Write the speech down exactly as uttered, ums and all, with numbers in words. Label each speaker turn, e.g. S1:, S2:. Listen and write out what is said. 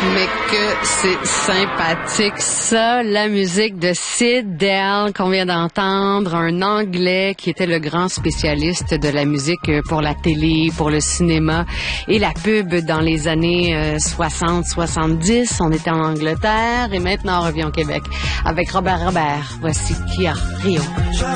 S1: Mais que c'est sympathique, ça, la musique de Sid Dale qu'on vient d'entendre, un Anglais qui était le grand spécialiste de la musique pour la télé, pour le cinéma et la pub dans les années soixante soixante-dix. On était en Angleterre et maintenant on revient au Québec avec Robert Robert. Voici Kia Rio.